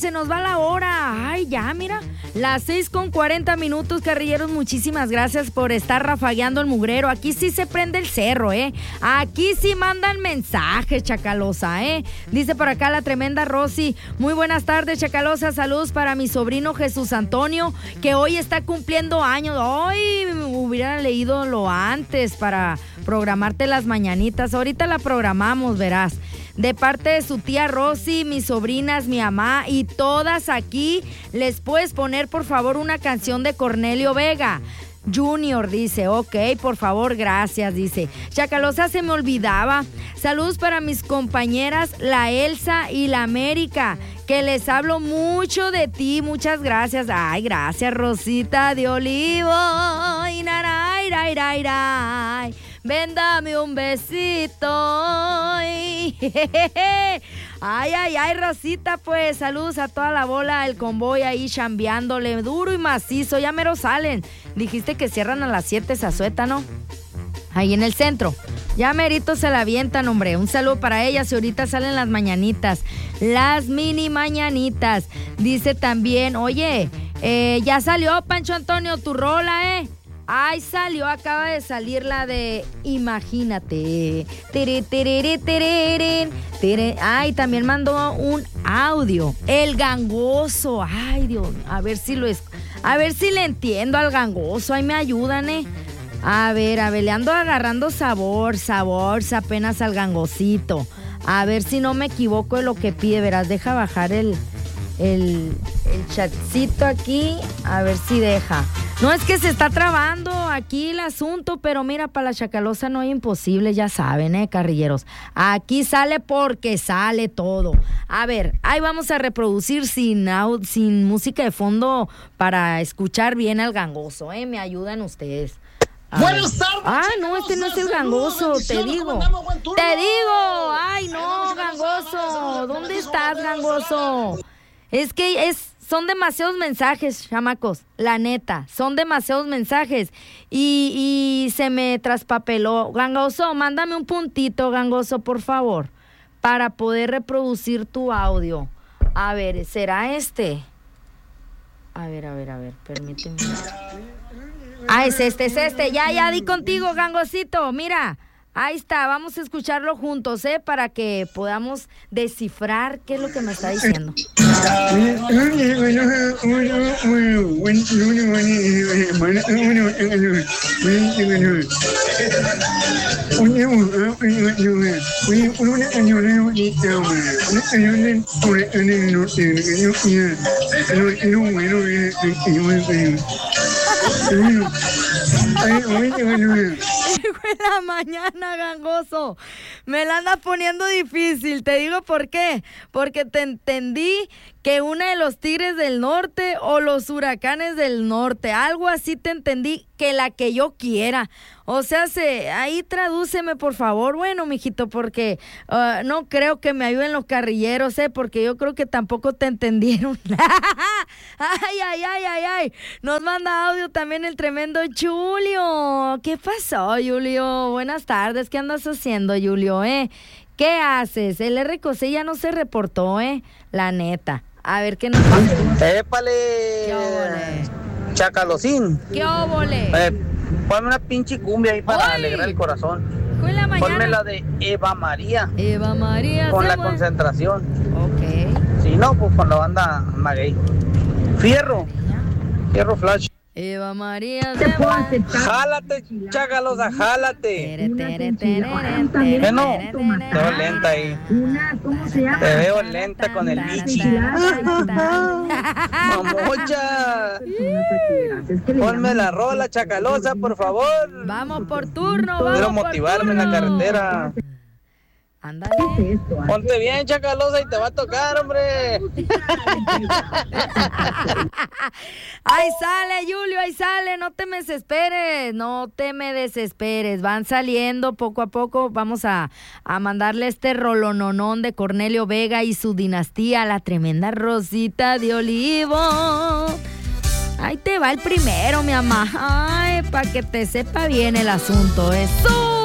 se nos va la hora. Ay, ya, mira, las 6:40, carrilleros. Muchísimas gracias por estar rafagueando el mugrero. Aquí sí se prende el cerro, Aquí sí mandan mensajes, Chacalosa, Dice por acá la tremenda Rosy. Muy buenas tardes, Chacalosa. Saludos para mi sobrino Jesús Antonio, que hoy está cumpliendo años. Ay, me hubiera leído lo antes para programarte las mañanitas. Ahorita la programamos, verás. De parte de su tía Rosy, mis sobrinas, mi mamá y todas aquí, ¿les puedes poner por favor una canción de Cornelio Vega Junior? Dice, ok, por favor, gracias, dice. Chacalosa, se me olvidaba. Saludos para mis compañeras, la Elsa y la América, que les hablo mucho de ti, muchas gracias. Ay, gracias, Rosita de Olivo. Y naray, ray, ray, ray. Ven, dame un besito. Ay, ay, Rosita, pues saludos a toda la bola, el convoy ahí chambeándole duro y macizo. Ya mero salen. Dijiste que cierran a las 7 Zazueta, ¿no? Ahí en el centro. Ya merito se la avientan, hombre. Un saludo para ellas y ahorita salen las mañanitas. Las mini mañanitas. Dice también, oye, ya salió, Pancho Antonio, tu rola, Ay, salió, acaba de salir la de Imagínate. Ay, también mandó un audio. El gangoso. Ay, Dios, a ver si le entiendo al gangoso. Ahí me ayudan, A ver, le ando agarrando sabor apenas al gangosito. A ver si no me equivoco de lo que pide, verás, deja bajar el chatcito aquí, a ver si deja. No, es que se está trabando aquí el asunto, pero mira, para la Chacalosa no hay imposible, ya saben, carrilleros. Aquí sale porque sale todo. A ver, ahí vamos a reproducir sin música de fondo para escuchar bien al gangoso, Me ayudan ustedes. Buenas tardes. No, este no es el gangoso, te digo. Ay, no, gangoso. ¿Dónde estás, gangoso? Es que son demasiados mensajes, chamacos, la neta, son demasiados mensajes y se me traspapeló. Gangoso, mándame un puntito, gangoso, por favor, para poder reproducir tu audio. A ver, ¿será este? A ver, permíteme. Es este, ya di contigo, gangosito, mira. Ahí está, vamos a escucharlo juntos, para que podamos descifrar qué es lo que me está diciendo. La mañana, gangoso, me la andas poniendo difícil. Te digo por qué, porque te entendí que una de los Tigres del Norte o los Huracanes del Norte, algo así te entendí, que la que yo quiera. O sea, ahí tradúceme, por favor. Bueno, mijito, porque no creo que me ayuden los carrilleros, porque yo creo que tampoco te entendieron. Ay. Nos manda audio también el tremendo Julio. ¿Qué pasó, Julio? Buenas tardes. ¿Qué andas haciendo, Julio, ¿Qué haces? El RCC ya no se reportó, la neta. A ver, ¿qué nos pasa? ¡Épale! ¿Qué óvole? Chacalosín. ¿Qué óvole? Ponme una pinche cumbia ahí para alegrar el corazón. Fue la mañana. Ponme la de Eva María. Eva María. Con la concentración. Ok. Si no, pues con la banda Maguey. Fierro Flash. Eva María. Jálate, Chacalosa, jálate. ¿Qué no? Te veo lenta ahí. Te veo lenta con el bichi. Mamocha. Ponme la rola, Chacalosa, por favor. Vamos por turno, quiero motivarme en la carretera. Ándale. Ponte bien, Chacalosa, y te va a tocar, hombre. Ahí sale, Julio, ahí sale. No te me desesperes. Van saliendo poco a poco. Vamos a mandarle este rolononón de Cornelio Vega y su dinastía, la tremenda Rosita de Olivo. Ahí te va el primero, mi mamá. Ay, para que te sepa bien el asunto. ¡Eso!